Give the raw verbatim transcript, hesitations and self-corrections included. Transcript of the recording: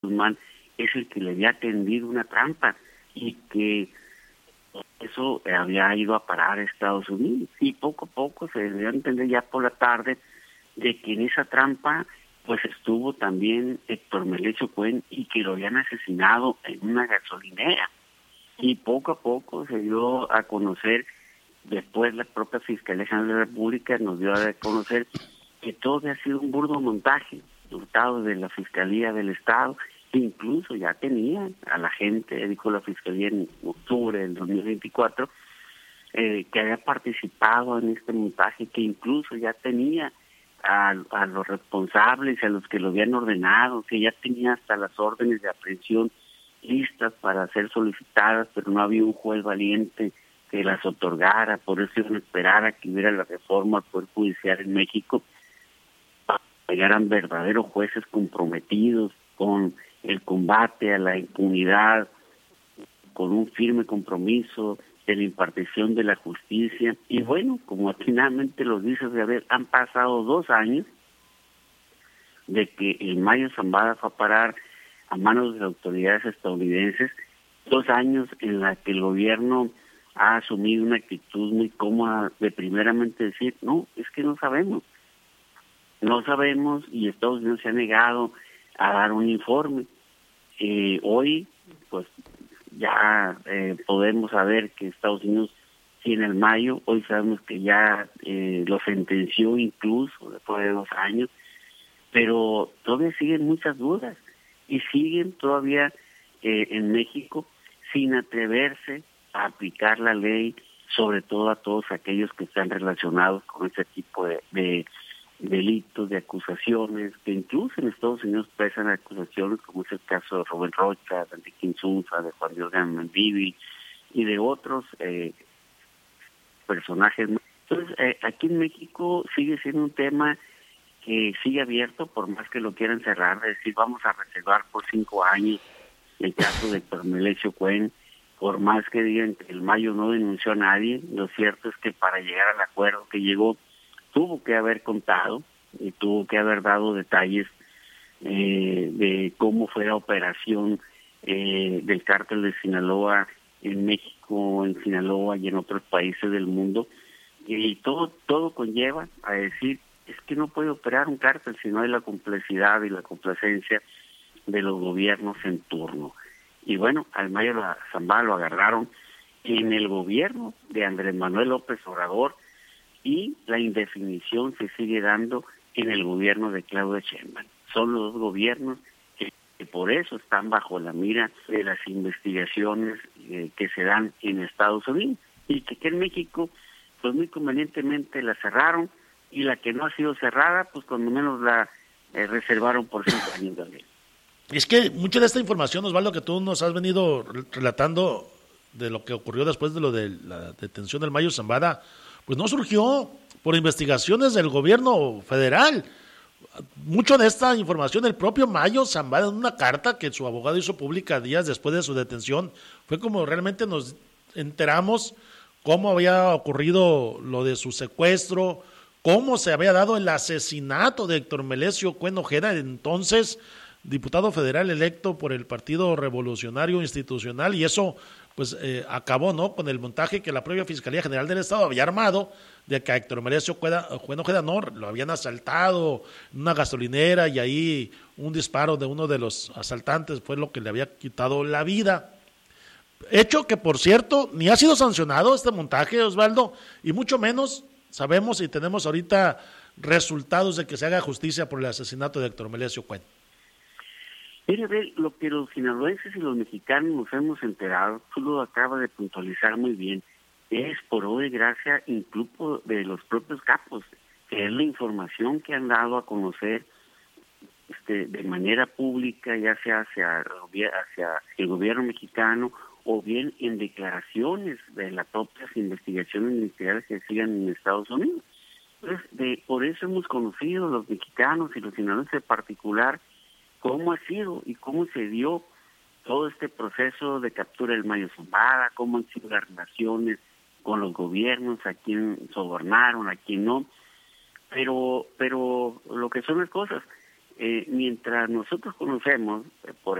Guzmán es el que le había tendido una trampa y que eso había ido a parar a Estados Unidos. Y poco a poco se dio a entender ya por la tarde de que en esa trampa pues estuvo también Héctor Melesio Cuen y que lo habían asesinado en una gasolinera. Y poco a poco se dio a conocer, después la propia Fiscalía General de la República nos dio a conocer que todo había sido un burdo montaje, hurtado de la Fiscalía del Estado, que incluso ya tenía a la gente, dijo la Fiscalía en octubre del dos mil veinticuatro, eh, que había participado en este montaje, que incluso ya tenía a, a los responsables, a los que lo habían ordenado, que ya tenía hasta las órdenes de aprehensión listas para ser solicitadas, pero no había un juez valiente que las otorgara. Por eso iban a esperar a que hubiera la reforma al Poder Judicial en México, para que llegaran verdaderos jueces comprometidos con el combate a la impunidad, con un firme compromiso de la impartición de la justicia. Y bueno, como atinadamente lo dices, Gabriel, han pasado dos años de que el Mayo Zambada fue a parar a manos de las autoridades estadounidenses, dos años en la que el gobierno ha asumido una actitud muy cómoda de primeramente decir, no, es que no sabemos, no sabemos, y Estados Unidos se ha negado a dar un informe. Eh, hoy, pues ya eh, podemos saber que Estados Unidos tiene el Mayo, hoy sabemos que ya eh, lo sentenció incluso después de dos años, pero todavía siguen muchas dudas y siguen todavía eh, en México sin atreverse a aplicar la ley, sobre todo a todos aquellos que están relacionados con ese tipo de, de delitos, de acusaciones, que incluso en Estados Unidos pesan acusaciones, como es el caso de Rubén Rocha, de Enrique Insunza, de Juan Diego Mendívil y de otros eh, personajes. Entonces, eh, aquí en México sigue siendo un tema que sigue abierto, por más que lo quieran cerrar, es decir, vamos a reservar por cinco años el caso de Héctor Melesio Cuen, por más que digan que el Mayo no denunció a nadie, lo cierto es que para llegar al acuerdo que llegó, tuvo que haber contado y tuvo que haber dado detalles eh, de cómo fue la operación eh, del cártel de Sinaloa en México, en Sinaloa y en otros países del mundo, y todo todo conlleva a decir, es que no puede operar un cártel si no hay la complicidad y la complacencia de los gobiernos en turno. Y bueno, al Mayo Zambada lo agarraron en el gobierno de Andrés Manuel López Obrador, y la indefinición se sigue dando en el gobierno de Claudia Sheinbaum. Son los dos gobiernos que, que por eso están bajo la mira de las investigaciones eh, que se dan en Estados Unidos, y que, que en México pues muy convenientemente la cerraron, y la que no ha sido cerrada pues cuando menos la eh, reservaron por cinco años también. Es que mucha de esta información, Osvaldo, que tú nos has venido relatando de lo que ocurrió después de lo de la detención del Mayo Zambada, pues no surgió por investigaciones del gobierno federal. Mucho de esta información el propio Mayo Zambada, en una carta que su abogado hizo pública días después de su detención, fue como realmente nos enteramos cómo había ocurrido lo de su secuestro, cómo se había dado el asesinato de Héctor Melesio Cuen Ojeda, entonces diputado federal electo por el Partido Revolucionario Institucional, y eso pues eh, acabó, ¿no?, con el montaje que la propia Fiscalía General del Estado había armado de que a Héctor Melesio Cuen Ojeda no, lo habían asaltado en una gasolinera, y ahí un disparo de uno de los asaltantes fue lo que le había quitado la vida. Hecho que, por cierto, ni ha sido sancionado este montaje, Osvaldo, y mucho menos sabemos y tenemos ahorita resultados de que se haga justicia por el asesinato de Héctor Melesio Cuen. Mire, ver, lo que los sinaloenses y los mexicanos nos hemos enterado, tú lo acabas de puntualizar muy bien, es por hoy gracias incluso de los propios capos, que es la información que han dado a conocer este, de manera pública, ya sea hacia, hacia el gobierno mexicano o bien en declaraciones de las propias investigaciones ministeriales que sigan en Estados Unidos. Entonces, de, por eso hemos conocido los mexicanos y los sinaloenses en particular cómo ha sido y cómo se dio todo este proceso de captura del Mayo Zambada, cómo han sido las relaciones con los gobiernos, a quién sobornaron, a quién no, pero pero lo que son las cosas, eh, mientras nosotros conocemos, eh, por